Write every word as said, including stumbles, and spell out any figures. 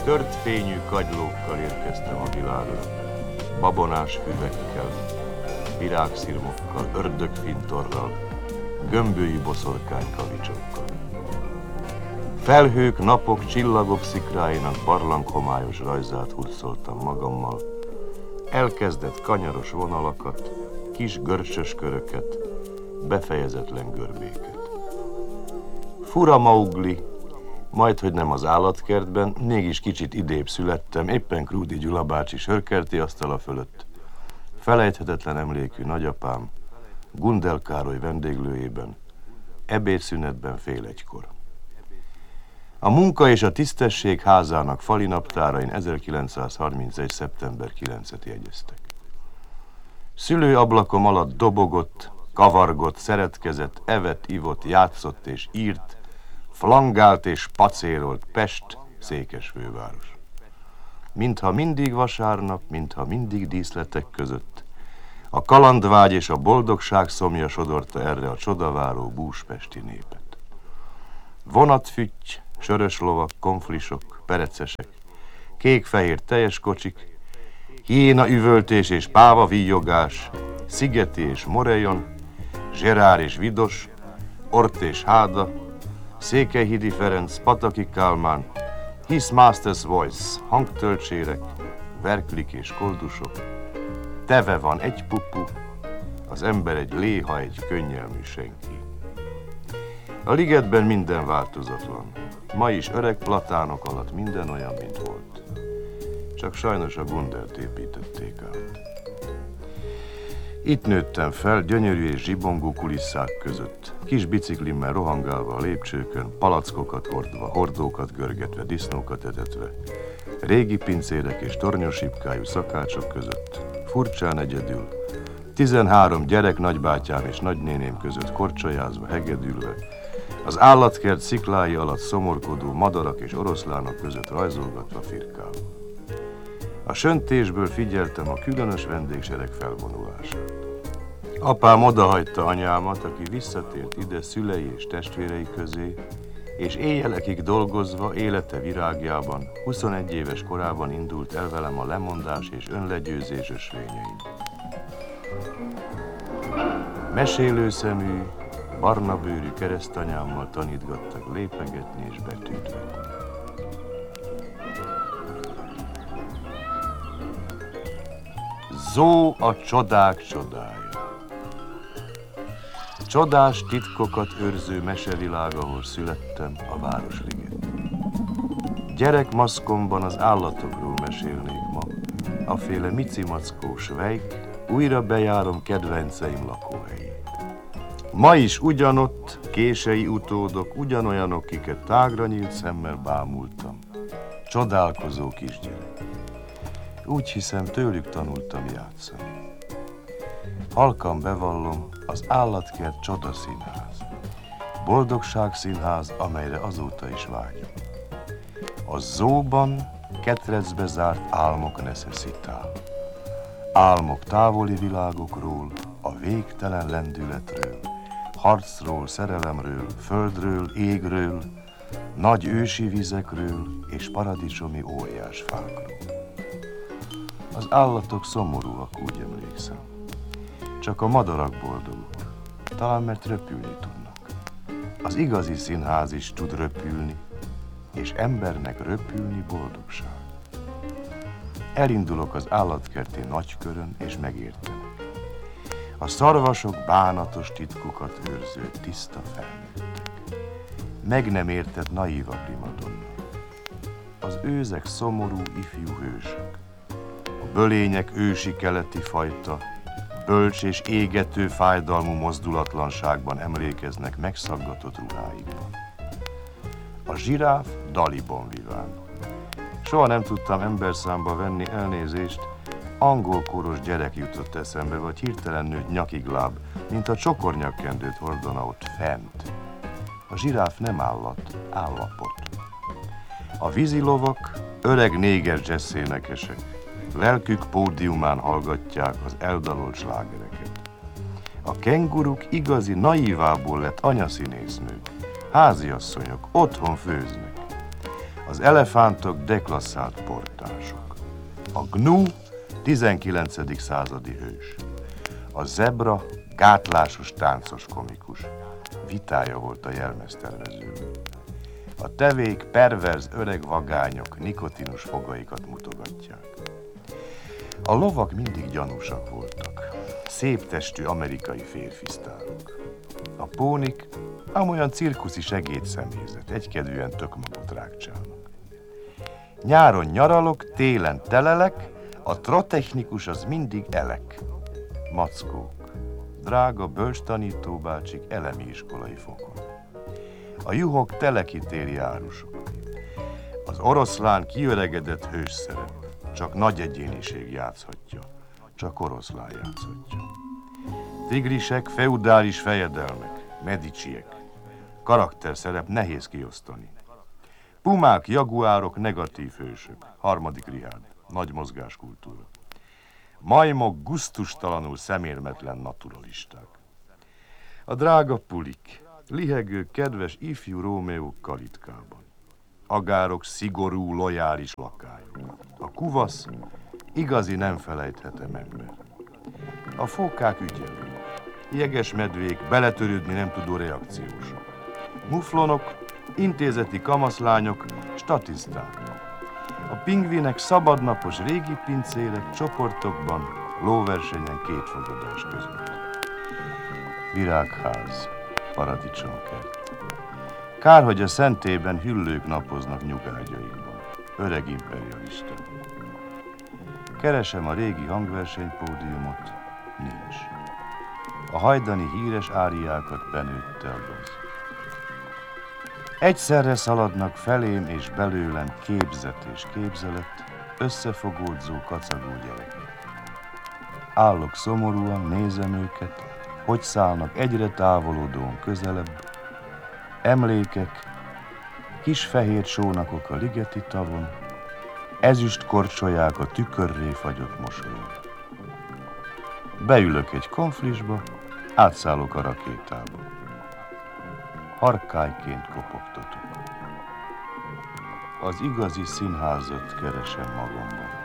Tört fényű kagylókkal érkeztem a világra, babonás füvekkel, virágszirmokkal, ördögfintorral, gömbölyű boszorkány kavicsokkal. Felhők, napok, csillagok szikráinak barlanghomályos rajzát hurcoltam magammal, elkezdett kanyaros vonalakat, kis görcsös köröket, befejezetlen görbéket. Fura Maugli, majdhogy nem az állatkertben, mégis kicsit idébb születtem, éppen Krúdi Gyula bácsi sörkerti asztala fölött. Felejthetetlen emlékű nagyapám, Gundel Károly vendéglőjében, ebédszünetben fél egykor. A munka és a tisztesség házának fali naptárain ezerkilencszázharmincegy. szeptember kilencedikét jegyeztek. Szülőablakom alatt dobogott, kavargott, szeretkezett, evett, ivott, játszott és írt, flangált és pacérolt Pest, székesfőváros. Mintha mindig vasárnap, mintha mindig díszletek között, a kalandvágy és a boldogság szomja sodorta erre a csodaváró búspesti népet. Vonatfütty, sörös lovak, konflisok, perecesek, kék-fehér teljes kocsik, hiéna üvöltés és páva víjogás, Szigeti és Morejon, Zserár és Vidos, Ort és Háda, Székelyhidi Ferenc, Pataki Kálmán, His Master's Voice, hangtöltsérek, verklik és koldusok, teve van egy pupu, az ember egy léha, egy könnyelmű senki. A ligetben minden változatlan. Ma is öreg platánok alatt minden olyan, mint volt. Csak sajnos a Gundelt építették át. Itt nőttem fel, gyönyörű és zsibongó kulisszák között. Kis biciklimmel rohangálva a lépcsőkön, palackokat hordva, hordókat görgetve, disznókat etetve. Régi pincérek és tornyosipkájú szakácsok között. Furcsán egyedül. Tizenhárom gyerek nagybátyám és nagynéném között korcsolyázva, hegedülve. Az állatkert sziklái alatt szomorkodó madarak és oroszlánok között rajzolgatva firkálva. A söntésből figyeltem a különös vendégsereg felvonulását. Apám odahagyta anyámat, aki visszatért ide szülei és testvérei közé, és éjjelekig dolgozva, élete virágjában, huszonegy éves korában indult el velem a lemondás és önlegyőzés ösvényein. Mesélőszemű, barna bőrű keresztanyámmal tanítgattak lépegetni és betűt venni. Zó a csodák csodája. Csodás titkokat őrző mesevilág, ahol születtem, a Városliget. Gyerekmaszkomban az állatokról mesélnék ma, aféle micimackó svejk, újra bejárom kedvenceim lakóhelyét. Ma is ugyanott kései utódok, ugyanolyanok, kiket tágra nyílt szemmel bámultam. Csodálkozó kisgyerek. Úgy hiszem, tőlük tanultam játszani. Halkan bevallom, az állatkert csodaszínház. Boldogságszínház, amelyre azóta is vágyom. A zóban ketrecbe zárt álmok necessitál. Álmok távoli világokról, a végtelen lendületről, harcról, szerelemről, földről, égről, nagy ősi vizekről és paradicsomi óriásfákról. Az állatok szomorúak, úgy emlékszem. Csak a madarak boldogok, talán mert röpülni tudnak. Az igazi színház is tud röpülni, és embernek röpülni boldogság. Elindulok az állatkerti nagykörön, és megértem. A szarvasok bánatos titkokat őrző tiszta felnőttek. Meg nem értett naíva primadonna. Az őzek szomorú ifjú hősök. A bölények ősi keleti fajta, bölcs és égető fájdalmú mozdulatlanságban emlékeznek megszaggatott ruháikban. A zsiráf Dali-bon vivant. Soha nem tudtam emberszámba venni, elnézést, angol kóros gyerek jutott eszembe, vagy hirtelen nőtt nyakig láb, mint a csokornyakkendőt hordana ott fent. A zsiráf nem állat, állapot. A vízilovak öreg néger jazzénekesek, lelkük pódiumán hallgatják az eldalolt slágereket. A kenguruk igazi naívából lett anyaszínésznők, háziasszonyok, otthon főznek. Az elefántok deklasszált portások. A gnu tizenkilencedik századi hős. A zebra gátlásos táncos komikus. Vitája volt a jelmeztervezővel. A tevék perverz öreg vagányok nikotinus fogaikat mutogatják. A lovak mindig gyanúsak voltak. Szép testű amerikai férfisztárok. A pónik ám olyan cirkuszi segédszemélyzet, egykedvűen tökmagot rákcsálnak. Nyáron nyaralok, télen telelek, a trotechnikus az mindig elek. Mackók, drága bölcs tanítóbácsik elemi iskolai fokon. A juhok telekitéri árusok. Az oroszlán kiöregedett hős szerep, csak nagy egyéniség játszhatja, csak oroszlán játszhatja. Tigrisek, feudális fejedelmek, mediciek. Karakterszerep nehéz kiosztani. Pumák, jaguárok, negatív hősök. Harmadik Richárd, nagy mozgáskultúra. Majmok, gusztustalanul szemérmetlen naturalisták. A drága pulik, lihegő, kedves ifjú Rómeók kalitkában. Agárok, szigorú, lojális lakályok. A kuvasz, igazi nem felejthetem ember. A fókák ügyelők. Jeges medvék, beletörődni nem tudó reakciósok. Muflonok, intézeti kamaszlányok, statiszták. A pingvinek szabadnapos régi pincérek csoportokban, lóversenyen két fogadás között. Virágház, paradicsomkert. Kár, hogy a szentében hüllők napoznak nyugágyaikban. Öreg imperialista. Keresem a régi hangversenypódiumot, nincs. A hajdani híres áriákat benőtte a gaz. Egyszerre szaladnak felém és belőlem képzet és képzelet, összefogódzó, kacagó gyerekek. Állok szomorúan, nézem őket, hogy szállnak egyre távolodón közelebb. Emlékek, kis fehér sónakok a ligeti tavon, ezüst korcsolyák a tükörré fagyott mosolyon. Beülök egy konflisba, átszállok a rakétába. Harkályként kopogtatok. Az igazi színházat keresem magamban.